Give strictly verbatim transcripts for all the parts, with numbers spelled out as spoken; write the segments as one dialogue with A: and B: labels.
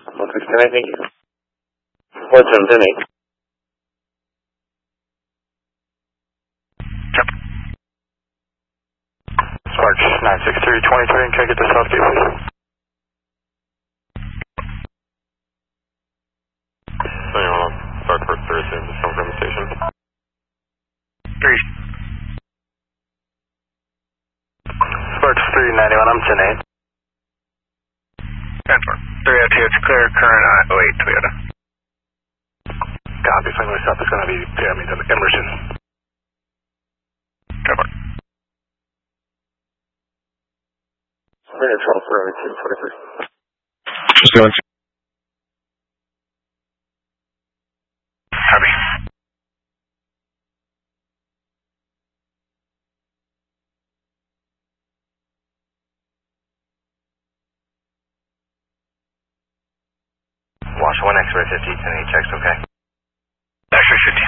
A: one six ten eight, thank you. one seven ten eight.
B: Sparks nine six three two three, can I get the Southgate, please? So you want to start for Thursday, just come from the station? Three. Sparks three ninety-one, I'm ten eight. ten four. three oh two, it's clear, current uh, oh eight Toyota. Copy, Flight South is going to be jamming to Emerson. ten four.
A: Minute twelve for oh two twenty-three.
B: Just going to. Copy. Wash one X-ray fifty, ten eight checks, okay? X-ray fifty.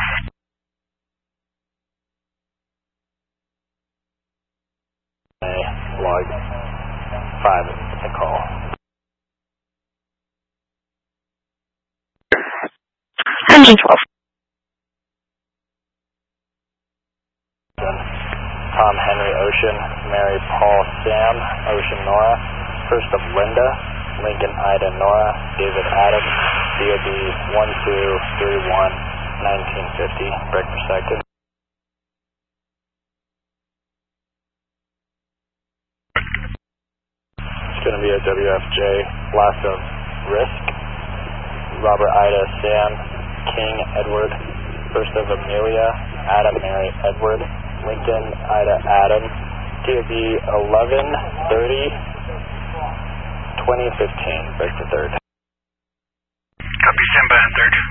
B: Log five, a call.
C: Engine twelve.
B: Tom Henry Ocean, Mary Paul Sam, Ocean Nora, first of Linda, Lincoln Ida Nora, David Adam, D O B one two three one nineteen fifty, break per second. It's going to be a W F J, last of Risk, Robert Ida Sam, King Edward, first of Amelia, Adam Mary Edward, Lincoln Ida Adam, D O B eleven thirty twenty fifteen, break for third. Copy, stand by on third.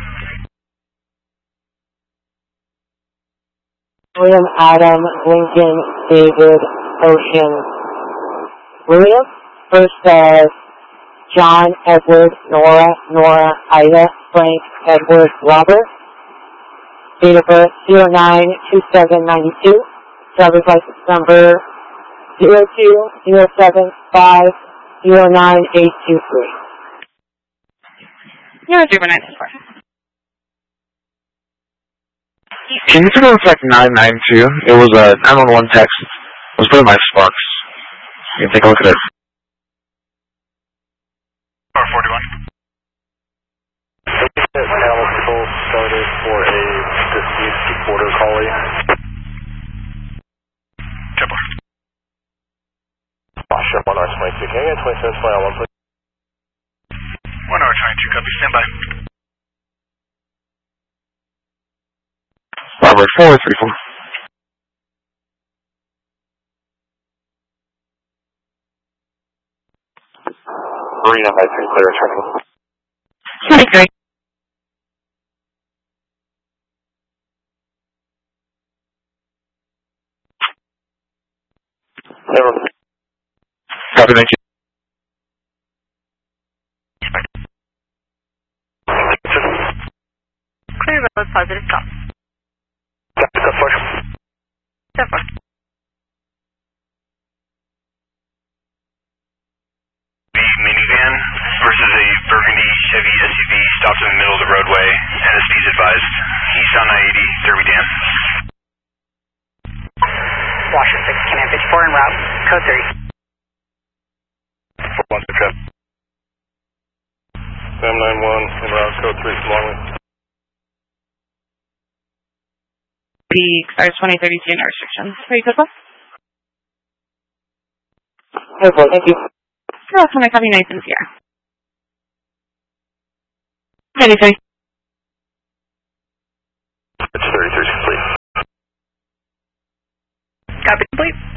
C: William Adam, Lincoln, David, Ocean, William. First of John, Edward, Nora, Nora, Ida, Frank, Edward, Robert. Date of birth zero nine two seven nine two. Driver's license number zero two zero seven five zero nine eight two three.
D: zero zero nine four.
E: Can you figure out like nine nine two? It was a nine one one text. It was put in my Sparks. You can take a look at it.
B: R forty-one. Eligible started for a deceased border collie. Temple. Washer one hour twenty-two. Can I get twenty-seven twenty on one, please? one hour twenty-two, copy, stand by.
E: Robert, four three four.
A: Marina by three clear traffic.
D: twenty-three.
A: Never.
E: Copy, thank you.
D: Clear road, positive stop. So far.
B: The minivan versus a Burgundy Chevy S U V stops in the middle of the roadway. N S P's advised. East on I eighty, Derby Dam.
F: Washer six, Command pitch four en route, code three.
B: four one six traffic. Sam nine one en route, code three, Longway.
D: P expires twenty thirty-two, no restrictions. Ready to go?
C: Okay, thank you.
D: You're welcome, I copy nice and clear. Ready, sorry.
B: It's thirty-three complete.
D: Copy complete.